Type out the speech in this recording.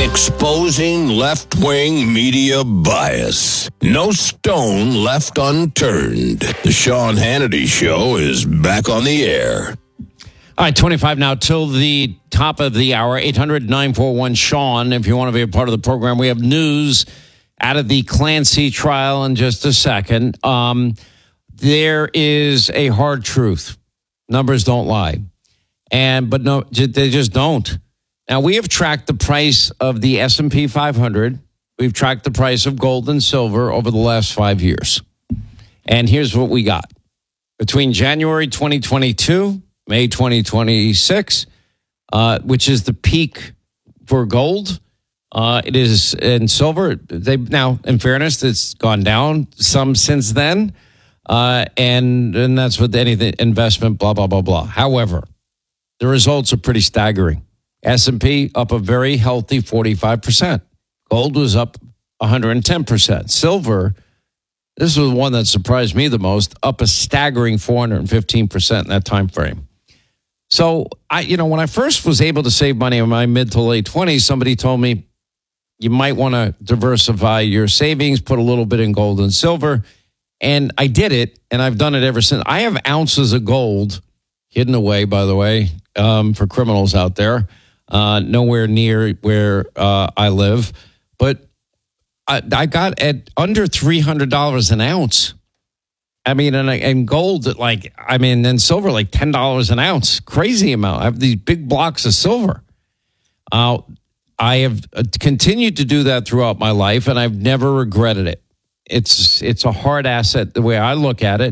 Exposing left-wing media bias. No stone left unturned. The Sean Hannity Show is back on the air. All right, 25 now till the top of the hour, 800-941-SEAN. If you want to be a part of the program, we have news out of the Clancy trial in just a second. There is a hard truth. Numbers don't lie. But no, they just don't. Now, we have tracked the price of the S&P 500. We've tracked the price of gold and silver over the last 5 years. And here's what we got. Between January 2022, May 2026, which is the peak for gold, it is in silver. Now, in fairness, it's gone down some since then. And that's with anything, investment, blah, blah, blah, blah. However, the results are pretty staggering. S&P up a very healthy 45%. Gold was up 110%. Silver, this was one that surprised me the most, up a staggering 415% in that time frame. So, when I first was able to save money in my mid to late 20s, somebody told me you might want to diversify your savings, put a little bit in gold and silver. And I did it, and I've done it ever since. I have ounces of gold hidden away, by the way, for criminals out there. Nowhere near where I live. But I got at under $300 an ounce. I mean, and gold at and silver like $10 an ounce. Crazy amount. I have these big blocks of silver. I have continued to do that throughout my life, and I've never regretted it. It's a hard asset the way I look at it.